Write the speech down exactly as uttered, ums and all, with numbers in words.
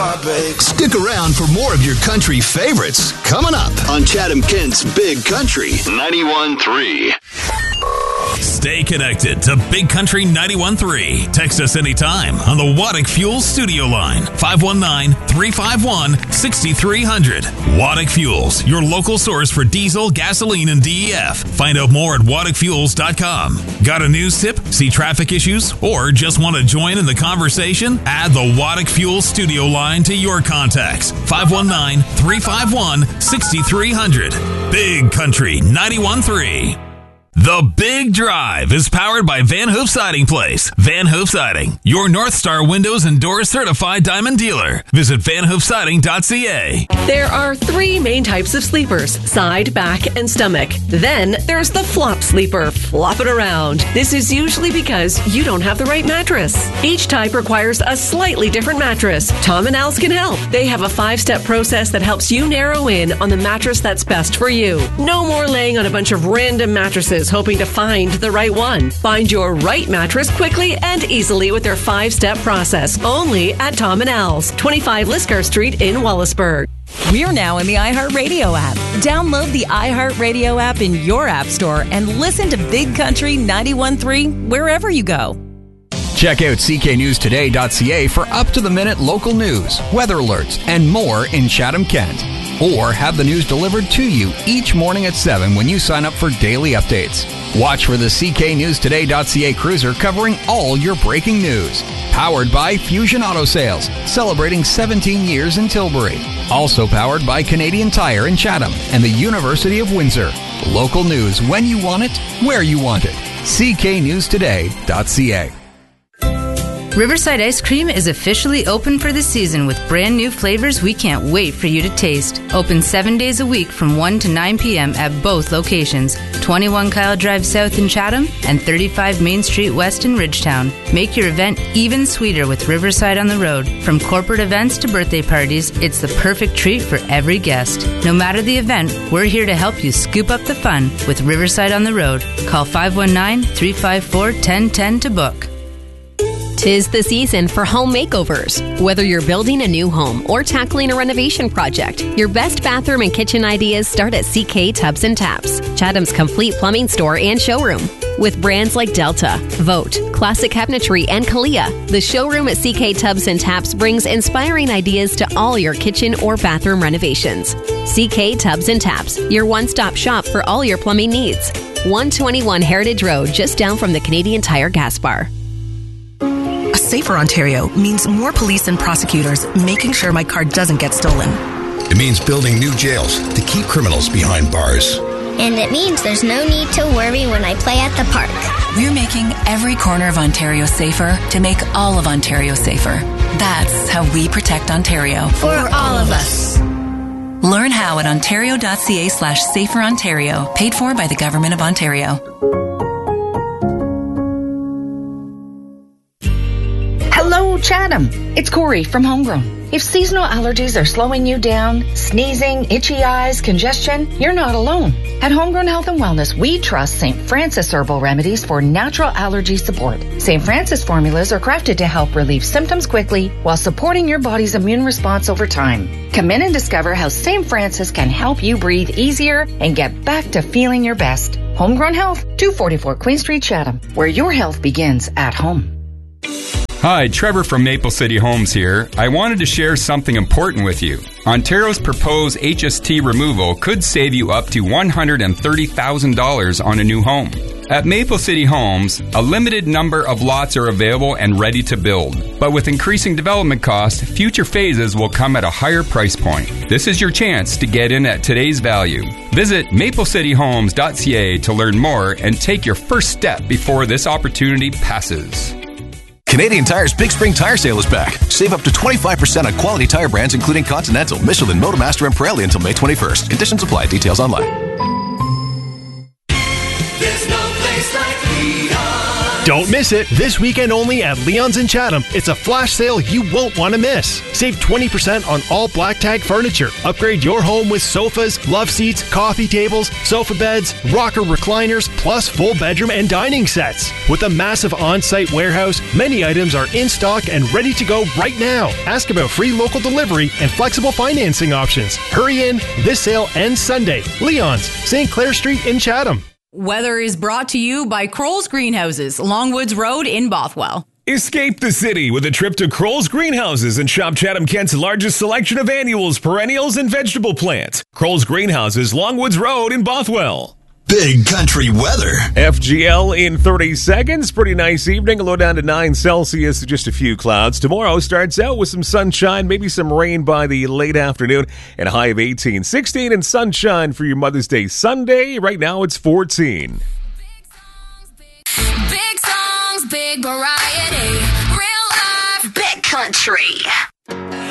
Stick around for more of your country favorites coming up on Chatham-Kent's Big Country ninety-one point three. Stay connected to Big Country ninety-one point three. Text us anytime on the Waddick Fuels studio line, five one nine, three five one, six three zero zero. Waddick Fuels, your local source for diesel, gasoline, and D E F. Find out more at waddick fuels dot com. Got a news tip, see traffic issues, or just want to join in the conversation? Add the Waddick Fuels studio line to your contacts, five one nine, three five one, six three zero zero. Big Country ninety-one point three. The Big Drive is powered by Van Hoof Siding Place. Van Hoof Siding, your North Star Windows and Doors certified diamond dealer. Visit van hoof siding dot c a. There are three main types of sleepers: side, back, and stomach. Then there's the flop sleeper. Flop it around. This is usually because you don't have the right mattress. Each type requires a slightly different mattress. Tom and Al's can help. They have a five-step process that helps you narrow in on the mattress that's best for you. No more laying on a bunch of random mattresses hoping to find the right one. Find your right mattress quickly and easily with their five-step process. Only at Tom and Al's, twenty-five Lisker Street in Wallaceburg. We're now in the iHeartRadio app. Download the iHeartRadio app in your app store and listen to Big Country ninety-one point three wherever you go. Check out c k news today dot c a for up-to-the-minute local news, weather alerts, and more in Chatham-Kent. Or have the news delivered to you each morning at seven when you sign up for daily updates. Watch for the c k news today dot c a cruiser covering all your breaking news. Powered by Fusion Auto Sales, celebrating seventeen years in Tilbury. Also powered by Canadian Tire in Chatham and the University of Windsor. Local news when you want it, where you want it. c k news today dot c a. Riverside Ice Cream is officially open for the season with brand new flavors we can't wait for you to taste. Open seven days a week from one to nine p.m. at both locations, twenty-one Kyle Drive South in Chatham and thirty-five Main Street West in Ridgetown. Make your event even sweeter with Riverside on the road. From corporate events to birthday parties, it's the perfect treat for every guest. No matter the event, we're here to help you scoop up the fun with Riverside on the road. Call five one nine, three five four, one zero one zero to book. Tis the season for home makeovers. Whether you're building a new home or tackling a renovation project, your best bathroom and kitchen ideas start at C K Tubs and Taps, Chatham's complete plumbing store and showroom. With brands like Delta, Vote, Classic Cabinetry, and Kalia, the showroom at C K Tubs and Taps brings inspiring ideas to all your kitchen or bathroom renovations. C K Tubs and Taps, your one-stop shop for all your plumbing needs. one twenty-one Heritage Road, just down from the Canadian Tire gas bar. A safer Ontario means more police and prosecutors making sure my car doesn't get stolen. It means building new jails to keep criminals behind bars. And it means there's no need to worry when I play at the park. We're making every corner of Ontario safer to make all of Ontario safer. That's how we protect Ontario. For all of us. Learn how at ontario.ca slash safer Ontario. Paid for by the Government of Ontario. Hello, Chatham. It's Corey from Homegrown. If seasonal allergies are slowing you down, sneezing, itchy eyes, congestion, you're not alone. At Homegrown Health and Wellness, we trust Saint Francis Herbal Remedies for natural allergy support. Saint Francis formulas are crafted to help relieve symptoms quickly while supporting your body's immune response over time. Come in and discover how Saint Francis can help you breathe easier and get back to feeling your best. Homegrown Health, two forty-four Queen Street, Chatham, where your health begins at home. Hi, Trevor from Maple City Homes here. I wanted to share something important with you. Ontario's proposed H S T removal could save you up to one hundred thirty thousand dollars on a new home. At Maple City Homes, a limited number of lots are available and ready to build. But with increasing development costs, future phases will come at a higher price point. This is your chance to get in at today's value. Visit maple city homes dot c a to learn more and take your first step before this opportunity passes. Canadian Tire's Big Spring Tire Sale is back. Save up to twenty-five percent on quality tire brands including Continental, Michelin, Motomaster, and Pirelli until May twenty-first. Conditions apply. Details online. There's no place like Leon. Don't miss it. This weekend only at Leon's in Chatham. It's a flash sale you won't want to miss. Save twenty percent on all Black Tag furniture. Upgrade your home with sofas, love seats, coffee tables, sofa beds, rocker recliners, plus full bedroom and dining sets. With a massive on-site warehouse, many items are in stock and ready to go right now. Ask about free local delivery and flexible financing options. Hurry in. This sale ends Sunday. Leon's, Saint Clair Street in Chatham. Weather is brought to you by Kroll's Greenhouses, Longwoods Road in Bothwell. Escape the city with a trip to Kroll's Greenhouses and shop Chatham Kent's largest selection of annuals, perennials, and vegetable plants. Kroll's Greenhouses, Longwoods Road in Bothwell. Big Country weather. F G L in thirty seconds. Pretty nice evening. A low down to nine Celsius, just a few clouds. Tomorrow starts out with some sunshine, maybe some rain by the late afternoon, and a high of eighteen. sixteen and sunshine for your Mother's Day Sunday. Right now it's fourteen. Big songs, big variety. Real life, big country.